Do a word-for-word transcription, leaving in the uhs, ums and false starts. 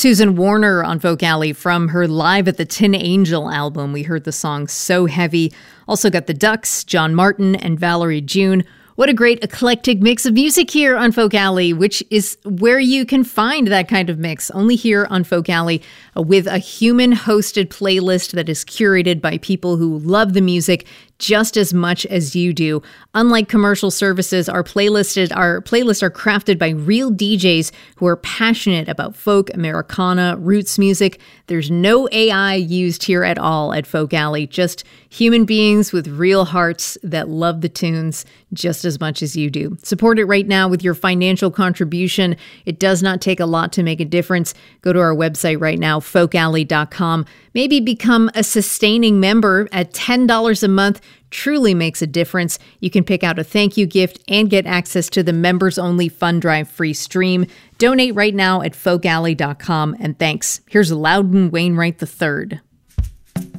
Susan Warner on Folk Alley from her Live at the Tin Angel album. We heard the song So Heavy. Also got the Ducks, John Martin, and Valerie June. What a great eclectic mix of music here on Folk Alley, which is where you can find that kind of mix, only here on Folk Alley, uh, with a human-hosted playlist that is curated by people who love the music just as much as you do. Unlike commercial services, our playlisted our playlists are crafted by real D Js who are passionate about folk, Americana, roots music. There's no A I used here at all at Folk Alley, just human beings with real hearts that love the tunes just as much as you do. Support it right now with your financial contribution. It does not take a lot to make a difference. Go to our website right now, folk alley dot com. Maybe become a sustaining member at ten dollars a month. Truly makes a difference. You can pick out a thank you gift and get access to the members-only Fund Drive free stream. Donate right now at folk alley dot com, and thanks. Here's Loudon Wainwright the third.